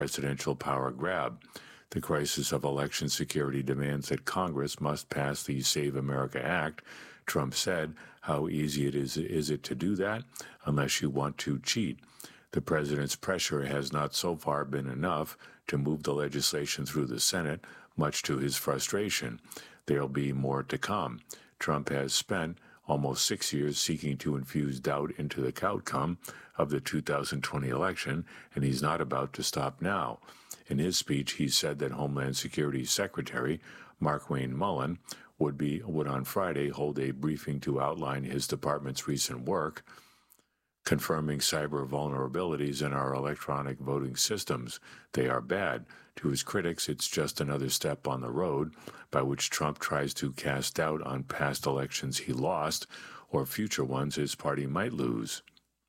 presidential power grab. The crisis of election security demands that Congress must pass the Save America Act. Trump said, "How easy is it to do that unless you want to cheat?" The president's pressure has not so far been enough to move the legislation through the Senate, much to his frustration. There'll be more to come. Trump has spent almost 6 years seeking to infuse doubt into the outcome of the 2020 election, and he's not about to stop now. In his speech, he said that Homeland Security Secretary Markwayne Mullin would on Friday hold a briefing to outline his department's recent work, confirming cyber vulnerabilities in our electronic voting systems. They are bad. To his critics, it's just another step on the road by which Trump tries to cast doubt on past elections he lost or future ones his party might lose.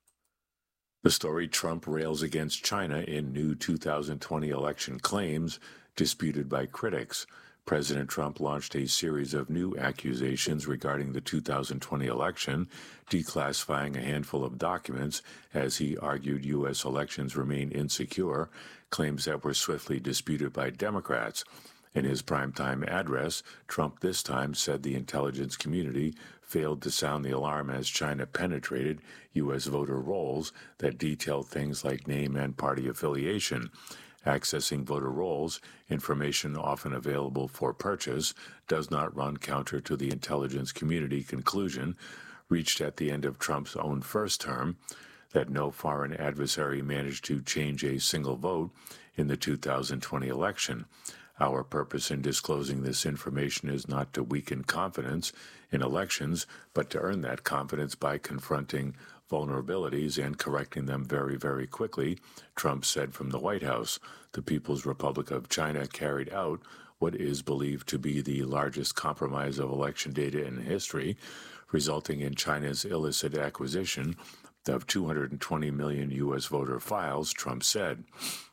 The story: Trump rails against China in new 2020 election claims disputed by critics. President Trump launched a series of new accusations regarding the 2020 election, declassifying a handful of documents as he argued U.S. elections remain insecure, claims that were swiftly disputed by Democrats. In his primetime address, Trump this time said the intelligence community failed to sound the alarm as China penetrated U.S. voter rolls that detailed things like name and party affiliation. Accessing voter rolls, information often available for purchase, does not run counter to the intelligence community conclusion reached at the end of Trump's own first term that no foreign adversary managed to change a single vote in the 2020 election. Our purpose in disclosing this information is not to weaken confidence in elections, but to earn that confidence by confronting vulnerabilities and correcting them very, very quickly, Trump said from the White House. The People's Republic of China carried out what is believed to be the largest compromise of election data in history, resulting in China's illicit acquisition of 220 million U.S. voter files, Trump said.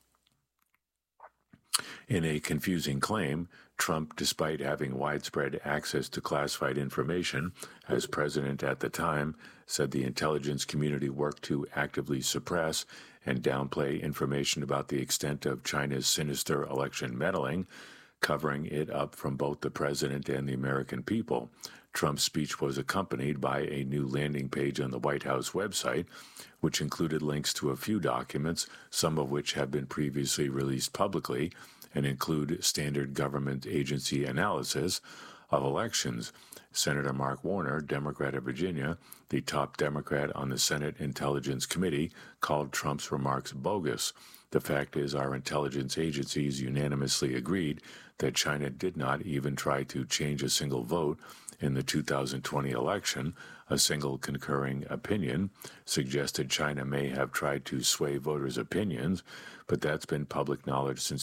In a confusing claim, Trump, despite having widespread access to classified information, as president at the time, said the intelligence community worked to actively suppress and downplay information about the extent of China's sinister election meddling, covering it up from both the president and the American people. Trump's speech was accompanied by a new landing page on the White House website, which included links to a few documents, some of which have been previously released publicly, and include standard government agency analysis of elections. Senator Mark Warner, Democrat of Virginia, the top Democrat on the Senate Intelligence Committee, called Trump's remarks bogus. The fact is, our intelligence agencies unanimously agreed that China did not even try to change a single vote in the 2020 election. A single concurring opinion suggested China may have tried to sway voters' opinions, but that's been public knowledge since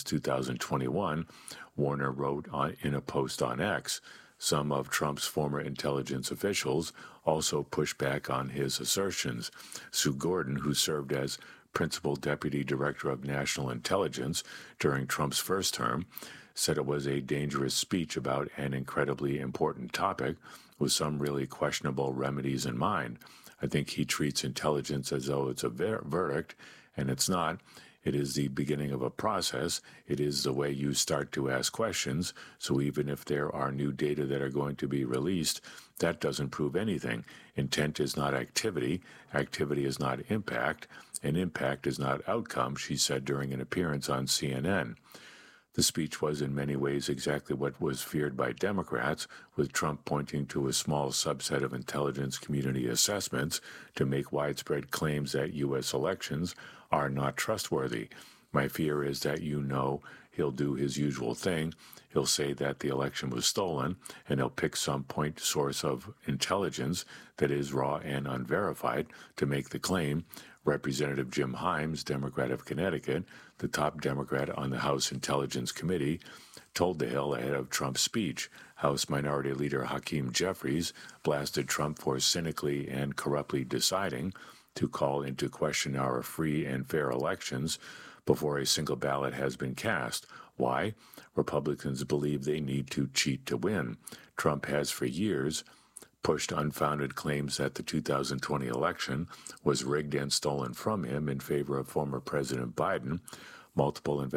2021, Warner wrote in a post on X. Some of Trump's former intelligence officials also pushed back on his assertions. Sue Gordon, who served as Principal Deputy Director of National Intelligence during Trump's first term, said it was a dangerous speech about an incredibly important topic with some really questionable remedies in mind. I think he treats intelligence as though it's a verdict, and it's not. It is the beginning of a process. It is the way you start to ask questions. So even if there are new data that are going to be released, that doesn't prove anything. Intent is not activity. Activity is not impact. And impact is not outcome, she said during an appearance on CNN. The speech was in many ways exactly what was feared by Democrats, with Trump pointing to a small subset of intelligence community assessments to make widespread claims that U.S. elections are not trustworthy. My fear is that he'll do his usual thing. He'll say that the election was stolen, and he'll pick some point source of intelligence that is raw and unverified to make the claim. Representative Jim Himes, Democrat of Connecticut, the top Democrat on the House Intelligence Committee, told The Hill ahead of Trump's speech. House Minority Leader Hakeem Jeffries blasted Trump for cynically and corruptly deciding to call into question our free and fair elections before a single ballot has been cast. Why? Republicans believe they need to cheat to win. Trump has for years pushed unfounded claims that the 2020 election was rigged and stolen from him in favor of former President Biden. Multiple